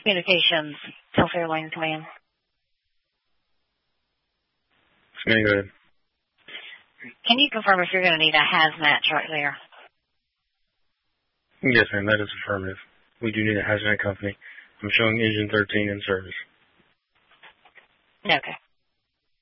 Communications, Tulsa Airlines Command. Command, go ahead. Can you confirm if you're going to need a hazmat truck there? Yes, ma'am, that is affirmative. We do need a hazmat company. I'm showing engine 13 in service. Okay.